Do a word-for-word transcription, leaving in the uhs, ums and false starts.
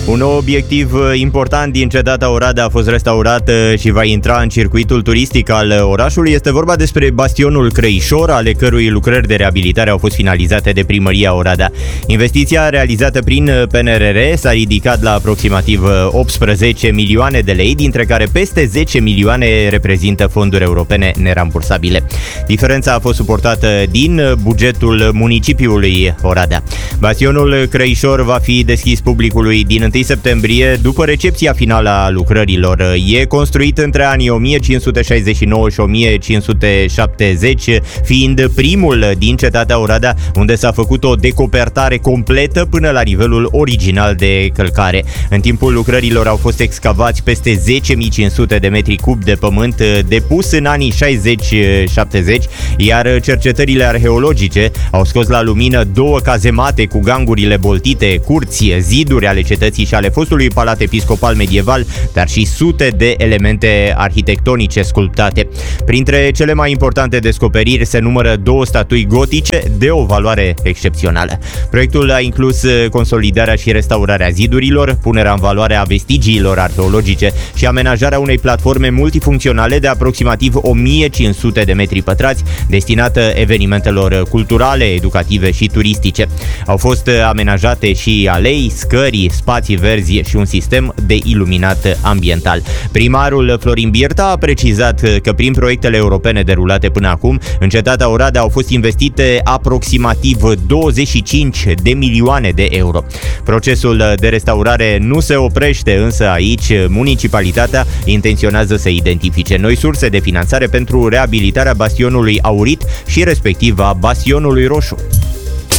Un nou obiectiv important din cetatea Oradea a fost restaurat și va intra în circuitul turistic al orașului. Este vorba despre bastionul Crăișor, ale cărui lucrări de reabilitare au fost finalizate de Primăria Oradea. Investiția realizată prin P N R R s-a ridicat la aproximativ optsprezece milioane de lei, dintre care peste zece milioane reprezintă fonduri europene nerambursabile. Diferența a fost suportată din bugetul municipiului Oradea. Bastionul Crăișor va fi deschis publicului din întâi septembrie, după recepția finală a lucrărilor. E construit între anii o mie cinci sute șaizeci și nouă și o mie cinci sute șaptezeci, fiind primul din cetatea Oradea unde s-a făcut o decopertare completă până la nivelul original de călcare. În timpul lucrărilor au fost excavați peste zece mii cinci sute de metri cub de pământ depus în anii șaizeci șaptezeci, iar cercetările arheologice au scos la lumină două cazemate cu gangurile boltite, curți, ziduri ale cetății și ale fostului palat episcopal medieval, dar și sute de elemente arhitectonice sculptate. Printre cele mai importante descoperiri se numără două statui gotice de o valoare excepțională. Proiectul a inclus consolidarea și restaurarea zidurilor, punerea în valoare a vestigiilor arheologice și amenajarea unei platforme multifuncționale de aproximativ o mie cinci sute de metri pătrați, destinată evenimentelor culturale, educative și turistice. Au fost amenajate și alei, scări, spații verzi și un sistem de iluminat ambiental. Primarul Florin Birta a precizat că prin proiectele europene derulate până acum, în cetatea Oradea au fost investite aproximativ douăzeci și cinci de milioane de euro. Procesul de restaurare nu se oprește, însă aici municipalitatea intenționează să identifice noi surse de finanțare pentru reabilitarea bastionului aurit și respectiv a bastionului roșu.